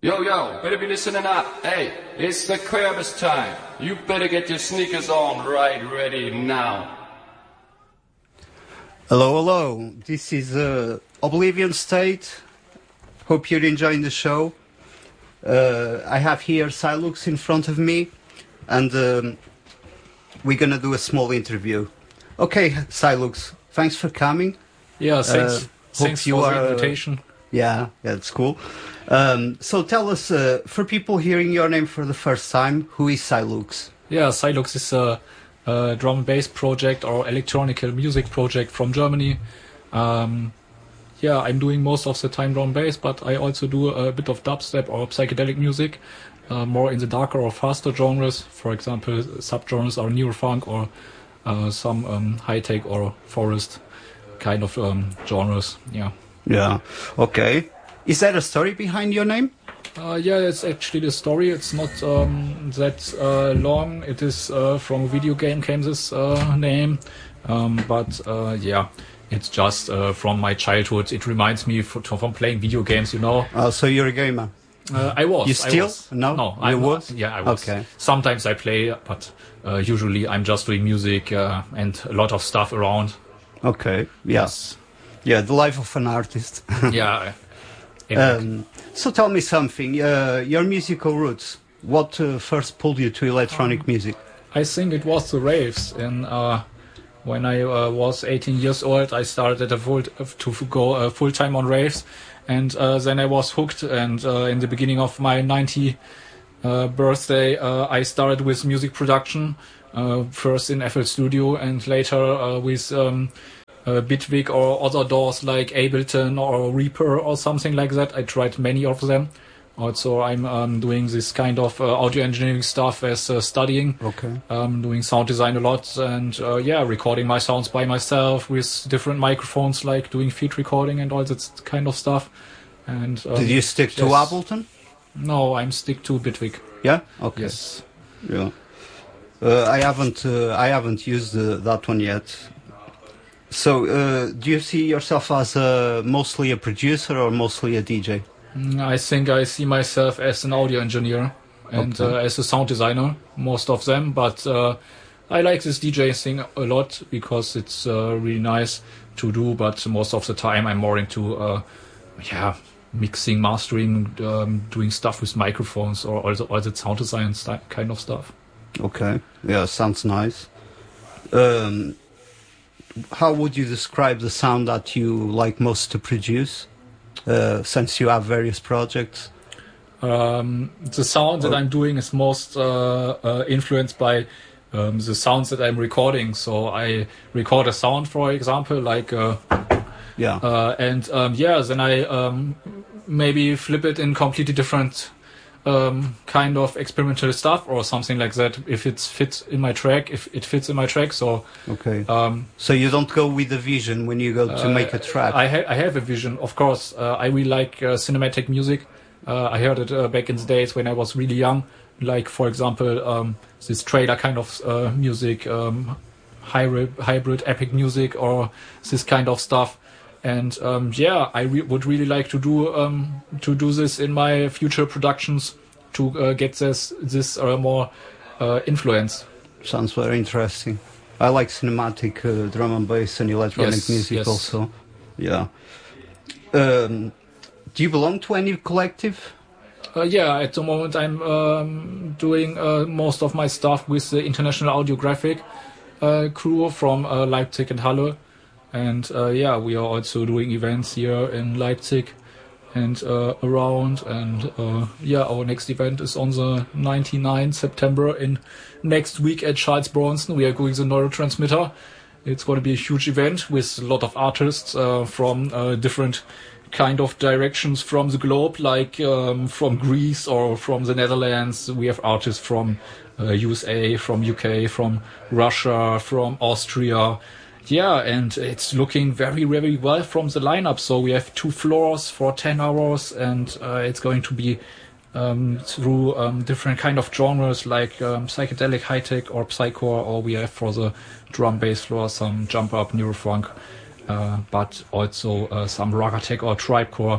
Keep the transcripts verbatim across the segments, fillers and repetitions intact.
Yo, yo, better be listening up. Hey, it's the Querbus time. You better get your sneakers on right ready now. Hello, hello. This is uh, Oblivion State. Hope you're enjoying the show. Uh, I have here Silux in front of me, and um, we're gonna do a small interview. Okay, Silux, thanks for coming. Yeah, thanks. Uh, thanks you for are, the invitation. Uh, yeah, that's cool. Um, so tell us, uh, for people hearing your name for the first time, who is Silux? Yeah, Silux is a, a drum and bass project or electronic music project from Germany. Um, yeah, I'm doing most of the time drum and bass, but I also do a bit of dubstep or psychedelic music, uh, more in the darker or faster genres. For example, subgenres are neurofunk or uh, some um, high-tech or forest kind of um, genres. Yeah. Yeah. Okay. Is there a story behind your name? Uh, yeah, it's actually the story. It's not um, that uh, long. It is uh, from a video game came this uh, name, um, but uh, yeah, it's just uh, from my childhood. It reminds me f- from playing video games. You know. Oh, so you're a gamer. Uh, I was. You still? I was. No. No. You I was. Yeah, I was. Okay. Sometimes I play, but uh, usually I'm just doing music uh, and a lot of stuff around. Okay. Yes. Yeah, the life of an artist. Yeah. Um, so tell me something, uh, your musical roots, what uh, first pulled you to electronic um, music? I think it was the raves. And uh, when I uh, was eighteen years old, I started a full to go uh, full time on raves, and uh, then I was hooked. And uh, in the beginning of my ninetieth uh, birthday, uh, I started with music production, uh, first in F L Studio, and later uh, with um, Uh, Bitwig or other doors like Ableton or Reaper or something like that. I tried many of them. Also, I'm um, doing this kind of uh, audio engineering stuff as uh, studying. Okay. Um, doing sound design a lot and uh, yeah, recording my sounds by myself with different microphones, like doing feed recording and all that kind of stuff. And um, did you stick to yes. Ableton? No, I'm stick to Bitwig. Yeah. Okay. Yes. Yeah. Uh, I haven't. Uh, I haven't used uh, that one yet. So, uh, do you see yourself as a, mostly a producer or mostly a D J? I think I see myself as an audio engineer and okay. uh, as a sound designer, most of them. But uh, I like this D J thing a lot because it's uh, really nice to do. But most of the time I'm more into, uh, yeah, mixing, mastering, um, doing stuff with microphones or all the, all the sound design st- kind of stuff. Okay, yeah, sounds nice. Um... How would you describe the sound that you like most to produce, uh, since you have various projects? Um, the sound that I'm doing is most uh, uh, influenced by um, the sounds that I'm recording. So I record a sound, for example, like uh, yeah, uh, and um, yeah, then I um, maybe flip it in completely different Um, kind of experimental stuff or something like that. If it fits in my track, if it fits in my track, so okay. Um, so you don't go with the vision when you go to uh, make a track. I, ha- I have a vision, of course. Uh, I really like uh, cinematic music. Uh, I heard it uh, back in the days when I was really young. Like, for example, um, this trailer kind of uh, music, um, hybrid, hybrid epic music, or this kind of stuff. And um, yeah, I re- would really like to do um, to do this in my future productions to uh, get this this uh, more uh, influence. Sounds very interesting. I like cinematic uh, drum and bass and electronic yes, music yes. also. Yeah. Um, do you belong to any collective? Uh, yeah, at the moment I'm um, doing uh, most of my stuff with the International Audiographic uh, crew from uh, Leipzig and Halle. And uh, yeah, we are also doing events here in Leipzig and uh, around. And uh, yeah, our next event is on the ninth of September in next week at Charles Bronson. We are going the Neurotransmitter. It's going to be a huge event with a lot of artists uh, from uh, different kind of directions from the globe, like um, from Greece or from the Netherlands. We have artists from uh, U S A, from U K, from Russia, from Austria. Yeah, and it's looking very, very well from the lineup. So we have two floors for ten hours, and uh, it's going to be um, through um, different kind of genres like um, psychedelic, high-tech, or psycore, or we have for the drum bass floor some jump up, neurofunk, uh, but also uh, some rock tech or tribecore,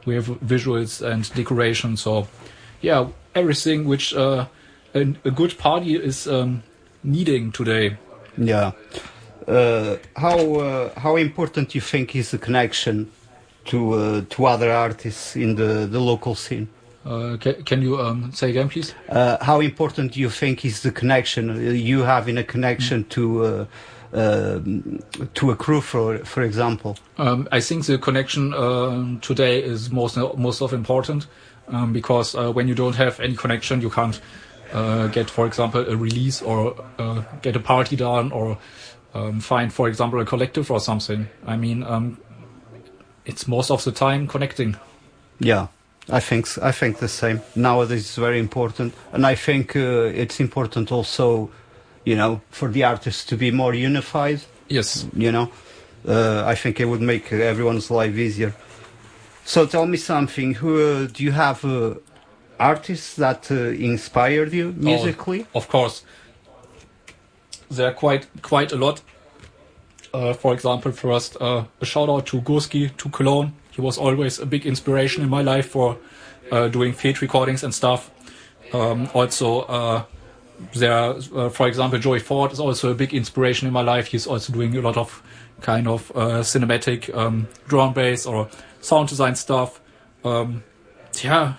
we have visuals and decoration. So, yeah, everything which uh, a, a good party is um, needing today. Yeah. Uh, how uh, how important you think is the connection to uh, to other artists in the, the local scene? Uh, can, can you um, say again, please? Uh, how important do you think is the connection uh, you have in a connection mm. to uh, uh, to a crew, for for example? Um, I think the connection uh, today is most most of important um, because uh, when you don't have any connection, you can't uh, get, for example, a release or uh, get a party done or um, find, for example, a collective or something. I mean, um, it's most of the time connecting. Yeah. I think I think the same. Nowadays it's very important, and I think uh, it's important also, you know, for the artists to be more unified. Yes. You know, uh, I think it would make everyone's life easier. So tell me something. Who uh, do you have uh, artists that uh, inspired you musically? Oh, of course, there are quite quite a lot. Uh, for example, first uh, a shout out to Gurski, to Cologne. He was always a big inspiration in my life for uh, doing field recordings and stuff. Um, also, uh, there, uh, for example, Joey Ford is also a big inspiration in my life. He's also doing a lot of kind of uh, cinematic um, drum bass or sound design stuff. Um, yeah,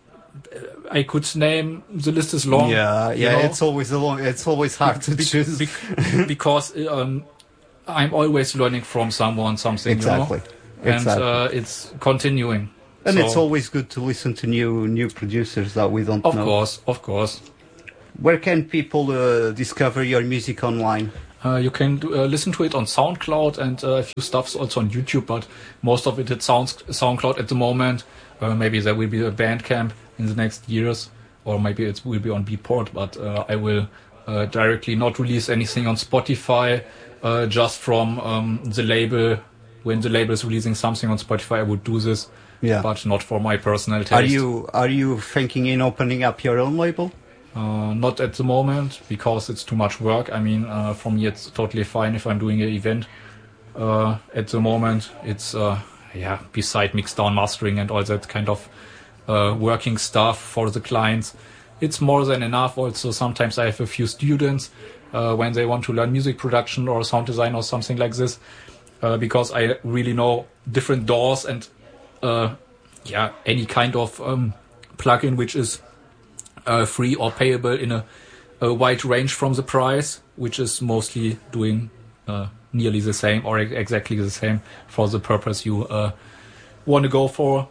I could name, the list is long. Yeah, yeah, you know? it's always a long. It's always hard to be- choose be- because um, I'm always learning from someone something. Exactly. You know? And Exactly. uh, it's continuing. And so, it's always good to listen to new new producers that we don't of know. Of course, of course. Where can people uh, discover your music online? Uh, you can do, uh, listen to it on SoundCloud and uh, a few stuffs also on YouTube, but most of it at Sounds, SoundCloud at the moment. Uh, maybe there will be a Bandcamp in the next years, or maybe it will be on Beatport, but uh, I will uh, directly not release anything on Spotify, uh, just from um, the label. When the label is releasing something on Spotify, I would do this, yeah. but not for my personal taste. Are you are you thinking in opening up your own label? Uh, not at the moment, because it's too much work. I mean, uh, for me, it's totally fine if I'm doing an event. Uh, at the moment, it's uh, yeah, beside mixdown, mastering, and all that kind of uh, working stuff for the clients, it's more than enough. Also, sometimes I have a few students uh, when they want to learn music production or sound design or something like this. Uh, because I really know different D A Ws and uh, yeah, any kind of um, plugin which is uh, free or payable in a, a wide range from the price, which is mostly doing uh, nearly the same or e- exactly the same for the purpose you uh, want to go for.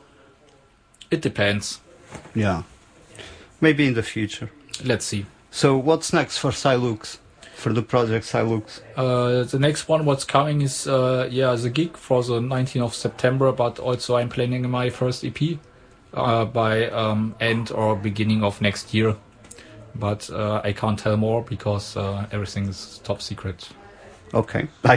It depends. Yeah, maybe in the future. Let's see. So what's next for Silux? For the project Silux? Uh, the next one, what's coming is uh, yeah, the gig for the nineteenth of September, but also I'm planning my first E P uh, by um, end or beginning of next year. But uh, I can't tell more because uh, everything is top secret. Okay, I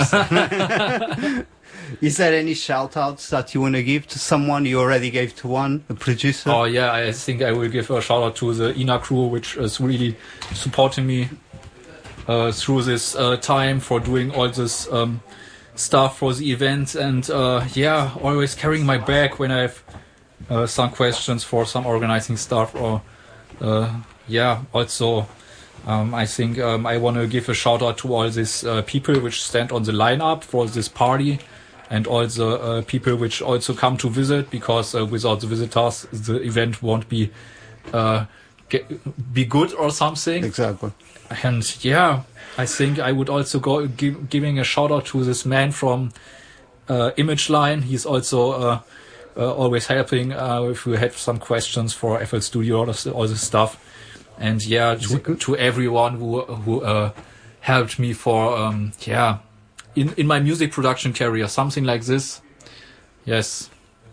understand. Is there any shout-outs that you want to give to someone? You already gave to one, a producer. Oh yeah, I think I will give a shout-out to the I N A crew, which is really supporting me Uh, through this uh, time for doing all this um, stuff for the event, and uh, yeah, always carrying my bag when I have uh, some questions for some organizing stuff, or uh, yeah, also um, I think um, I want to give a shout out to all these uh, people which stand on the lineup for this party, and all the uh, people which also come to visit, because uh, without the visitors the event won't be uh, get, be good or something. Exactly. And yeah, I think I would also go give, giving a shout out to this man from uh, Image Line. He's also uh, uh, always helping uh, if we have some questions for F L Studio, all, this, all this stuff. And yeah, to, to everyone who who uh, helped me for um, yeah in in my music production career, something like this. Yes,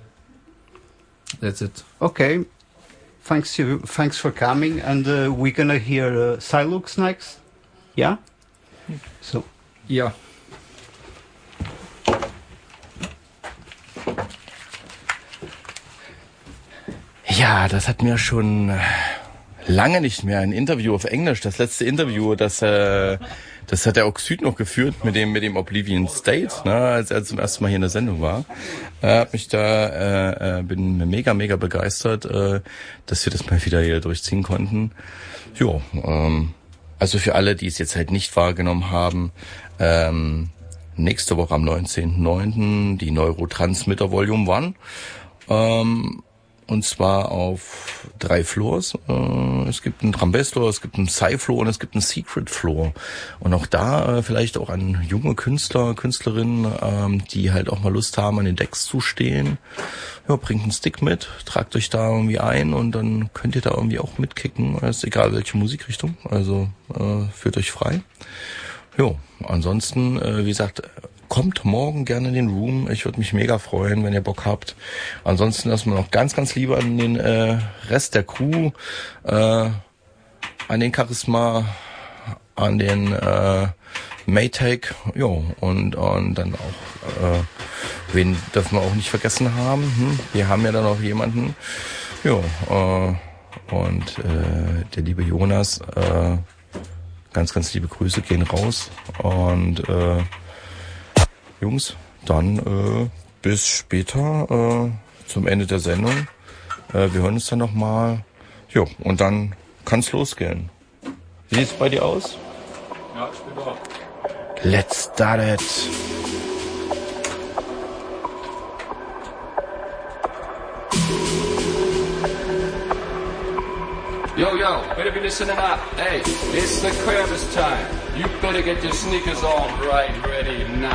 that's it. Okay. Thanks you. Thanks for coming, and uh, we're gonna hear uh, Silux next. Yeah. So. Yeah. Ja, das hatten wir schon lange nicht mehr. Ein Interview auf Englisch. Das letzte Interview, das äh, das hat der Oxyd noch geführt mit dem mit dem Oblivion State, ne, als er zum ersten Mal hier in der Sendung war. Ja, hab mich da, äh, äh, bin mega, mega begeistert, äh, dass wir das mal wieder hier durchziehen konnten. Jo, ähm, also für alle, die es jetzt halt nicht wahrgenommen haben, ähm, nächste Woche am neunzehnten neunten die Neurotransmitter Volume eins. Ähm, und zwar auf drei Floors. Äh, es gibt einen Drum-Bass-Floor, es gibt einen Psy-Floor und es gibt einen Secret-Floor. Und auch da äh, vielleicht auch an junge Künstler, Künstlerinnen, ähm, die halt auch mal Lust haben, an den Decks zu stehen. Ja, bringt einen Stick mit, tragt euch da irgendwie ein und dann könnt ihr da irgendwie auch mitkicken. Ist egal welche Musikrichtung, also äh, fühlt euch frei. Jo, ansonsten, äh, wie gesagt, kommt morgen gerne in den Room. Ich würde mich mega freuen, wenn ihr Bock habt. Ansonsten erstmal noch ganz, ganz liebe an den äh, Rest der Crew, äh, an den Charisma, an den äh, Maytag, jo, und, und dann auch, äh, wen dürfen wir auch nicht vergessen haben? Hm? Wir haben ja dann noch jemanden, jo, äh, und äh, der liebe Jonas, äh, ganz, ganz liebe Grüße gehen raus und äh, Jungs, dann äh, bis später äh, zum Ende der Sendung. Äh, wir hören uns dann nochmal. Jo, und dann kann's losgehen. Wie sieht's bei dir aus? Ja, ich bin da. Let's start it. Yo, yo, better be listening up. Hey, it's the Querbus time. You better get your sneakers on right ready now.